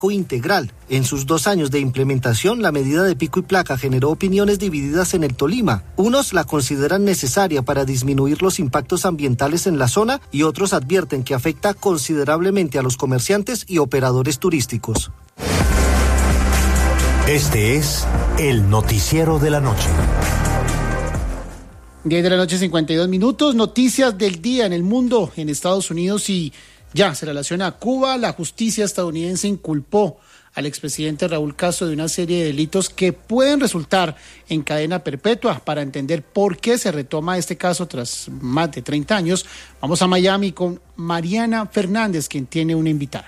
integral. En sus 2 años de implementación, la medida de pico y placa generó opiniones divididas en el Tolima. Unos la consideran necesaria para disminuir los impactos ambientales en la zona y otros advierten que afecta considerablemente a los comerciantes y operadores turísticos. Este es el noticiero de la noche. 10 de la noche, 52 minutos. Noticias del día en el mundo, en Estados Unidos y ya se relaciona a Cuba. La justicia estadounidense inculpó al expresidente Raúl Castro de una serie de delitos que pueden resultar en cadena perpetua. Para entender por qué se retoma este caso tras más de 30 años, vamos a Miami con Mariana Fernández, quien tiene una invitada.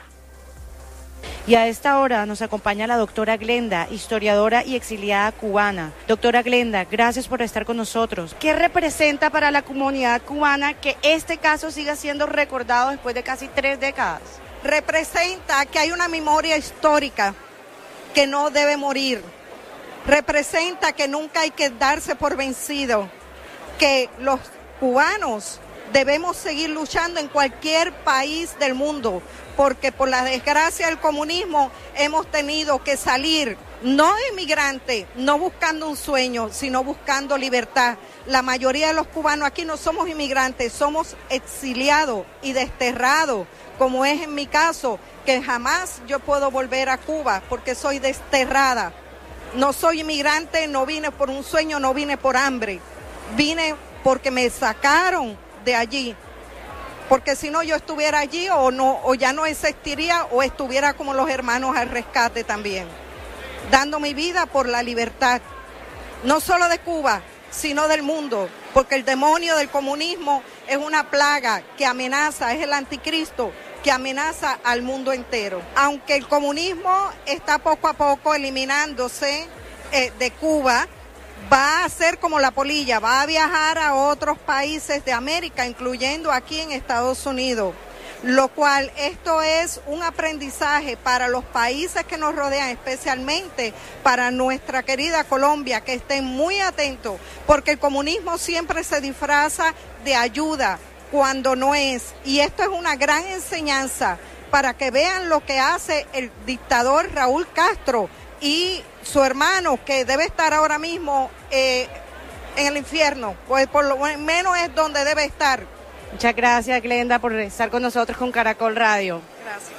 Y a esta hora nos acompaña la doctora Glenda, historiadora y exiliada cubana. Doctora Glenda, gracias por estar con nosotros. ¿Qué representa para la comunidad cubana que este caso siga siendo recordado después de casi 3 décadas? Representa que hay una memoria histórica que no debe morir. Representa que nunca hay que darse por vencido, que los cubanos debemos seguir luchando en cualquier país del mundo, porque por la desgracia del comunismo hemos tenido que salir, no inmigrantes, no buscando un sueño, sino buscando libertad. La mayoría de los cubanos aquí no somos inmigrantes, somos exiliados y desterrados, como es en mi caso, que jamás yo puedo volver a Cuba porque soy desterrada. No soy inmigrante, no vine por un sueño, no vine por hambre, vine porque me sacaron de allí. Porque si no yo estuviera allí o ya no existiría o estuviera como los hermanos al rescate también, dando mi vida por la libertad, no solo de Cuba, sino del mundo, porque el demonio del comunismo es una plaga que amenaza, es el anticristo que amenaza al mundo entero. Aunque el comunismo está poco a poco eliminándose de Cuba, va a ser como la polilla, va a viajar a otros países de América, incluyendo aquí en Estados Unidos, lo cual esto es un aprendizaje para los países que nos rodean, especialmente para nuestra querida Colombia, que estén muy atentos, porque el comunismo siempre se disfraza de ayuda cuando no es, y esto es una gran enseñanza para que vean lo que hace el dictador Raúl Castro y su hermano, que debe estar ahora mismo en el infierno, pues por lo menos es donde debe estar. Muchas gracias, Glenda, por estar con nosotros con Caracol Radio. Gracias.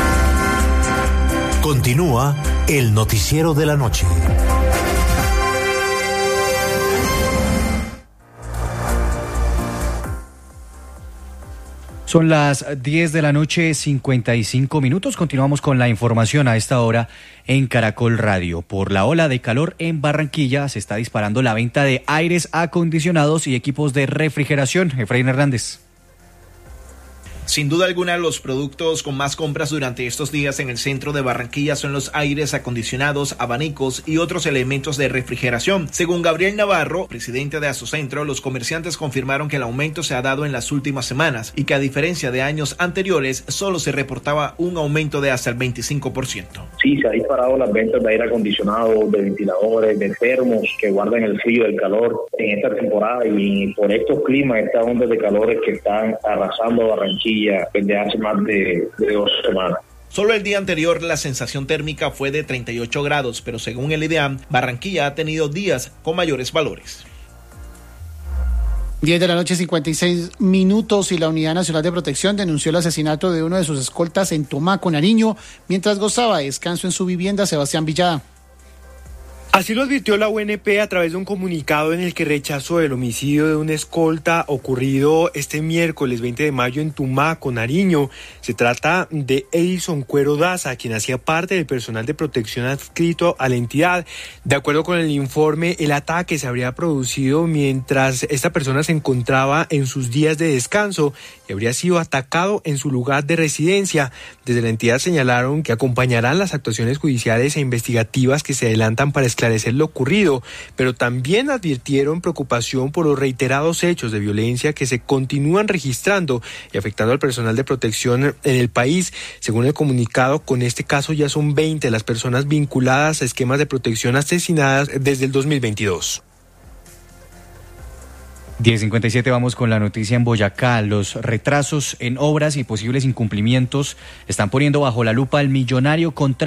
Continúa el noticiero de la noche. Son las 10 de la noche, 55 minutos. Continuamos con la información a esta hora en Caracol Radio. Por la ola de calor en Barranquilla se está disparando la venta de aires acondicionados y equipos de refrigeración. Efraín Hernández. Sin duda alguna, los productos con más compras durante estos días en el centro de Barranquilla son los aires acondicionados, abanicos y otros elementos de refrigeración. Según Gabriel Navarro, presidente de Asocentro, los comerciantes confirmaron que el aumento se ha dado en las últimas semanas y que a diferencia de años anteriores, solo se reportaba un aumento de hasta el 25%. Sí, se ha disparado las ventas de aire acondicionado, de ventiladores, de termos que guardan el frío y el calor en esta temporada, y por estos climas, estas ondas de calores que están arrasando Barranquilla desde hace más de 2 semanas. Solo el día anterior la sensación térmica fue de 38 grados, pero según el IDEAM, Barranquilla ha tenido días con mayores valores. 10 de la noche, 56 minutos, y la Unidad Nacional de Protección denunció el asesinato de uno de sus escoltas en Tumaco, Nariño, mientras gozaba de descanso en su vivienda. Sebastián Villada. Así lo advirtió la UNP a través de un comunicado en el que rechazó el homicidio de una escolta ocurrido este miércoles 20 de mayo en Tumaco, Nariño. Se trata de Edison Cuero Daza, quien hacía parte del personal de protección adscrito a la entidad. De acuerdo con el informe, el ataque se habría producido mientras esta persona se encontraba en sus días de descanso y habría sido atacado en su lugar de residencia. Desde la entidad señalaron que acompañarán las actuaciones judiciales e investigativas que se adelantan para esclarecer lo ocurrido, pero también advirtieron preocupación por los reiterados hechos de violencia que se continúan registrando y afectando al personal de protección en el país. Según el comunicado, con este caso ya son 20 las personas vinculadas a esquemas de protección asesinadas desde el 2022. 10:57, vamos con la noticia en Boyacá. Los retrasos en obras y posibles incumplimientos están poniendo bajo la lupa al millonario contrato